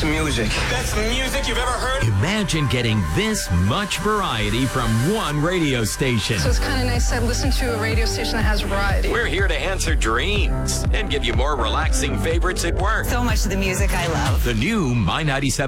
That's music. That's music you've ever heard? Imagine getting this much variety from one radio station. So it's kind of nice to listen to a radio station that has variety. We're here to answer dreams and give you more relaxing favorites at work. So much of the music I love. The new My 97.